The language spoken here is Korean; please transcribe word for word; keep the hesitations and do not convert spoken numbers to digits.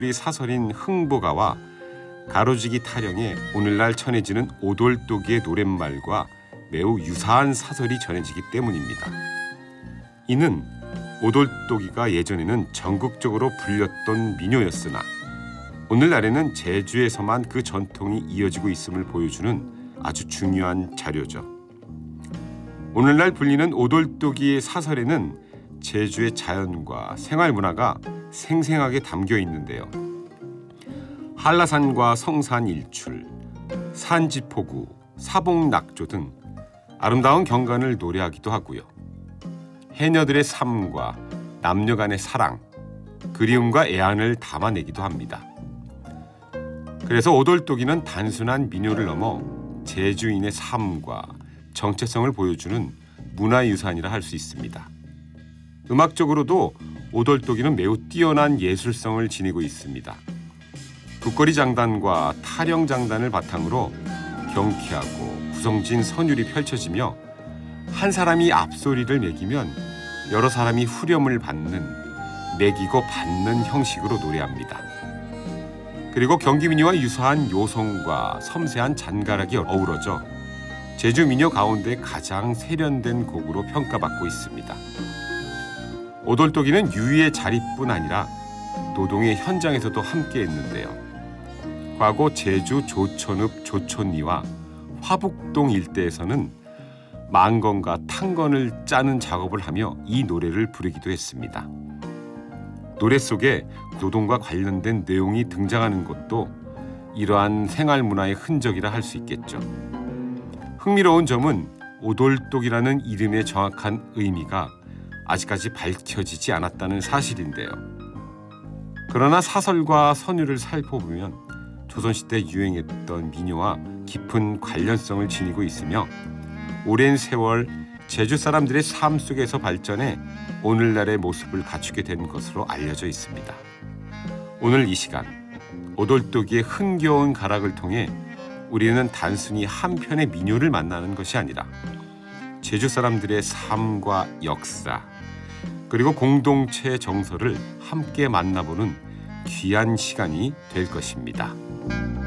우리 사설인 흥보가와 가로지기 타령에 오늘날 전해지는 오돌독이의 노랫말과 매우 유사한 사설이 전해지기 때문입니다. 이는 오돌독이가 예전에는 전국적으로 불렸던 민요였으나 오늘날에는 제주에서만 그 전통이 이어지고 있음을 보여주는 아주 중요한 자료죠. 오늘날 불리는 오돌독이의 사설에는 제주의 자연과 생활 문화가 생생하게 담겨 있는데요. 한라산과 성산 일출, 산지포구, 사봉낙조 등 아름다운 경관을 노래하기도 하고요. 해녀들의 삶과 남녀 간의 사랑, 그리움과 애안을 담아내기도 합니다. 그래서 오돌독이는 단순한 민요를 넘어 제주인의 삶과 정체성을 보여주는 문화유산이라 할 수 있습니다. 음악적으로도 오돌독이는 매우 뛰어난 예술성을 지니고 있습니다. 북거리 장단과 타령 장단을 바탕으로 경쾌하고 구성진 선율이 펼쳐지며 한 사람이 앞소리를 매기면 여러 사람이 후렴을 받는, 매기고 받는 형식으로 노래합니다. 그리고 경기민요와 유사한 요성과 섬세한 잔가락이 어우러져 제주 민요 가운데 가장 세련된 곡으로 평가받고 있습니다. 오돌독이는 유희의 자리뿐 아니라 노동의 현장에서도 함께했는데요. 과거 제주 조천읍 조촌리와 화북동 일대에서는 망건과 탕건을 짜는 작업을 하며 이 노래를 부르기도 했습니다. 노래 속에 노동과 관련된 내용이 등장하는 것도 이러한 생활 문화의 흔적이라 할 수 있겠죠. 흥미로운 점은 오돌독이라는 이름의 정확한 의미가 아직까지 밝혀지지 않았다는 사실인데요. 그러나 사설과 선율을 살펴보면 조선시대 유행했던 민요와 깊은 관련성을 지니고 있으며 오랜 세월 제주 사람들의 삶 속에서 발전해 오늘날의 모습을 갖추게 된 것으로 알려져 있습니다. 오늘 이 시간 오돌독이의 흥겨운 가락을 통해 우리는 단순히 한 편의 민요를 만나는 것이 아니라 제주 사람들의 삶과 역사 그리고 공동체의 정서를 함께 만나보는 귀한 시간이 될 것입니다.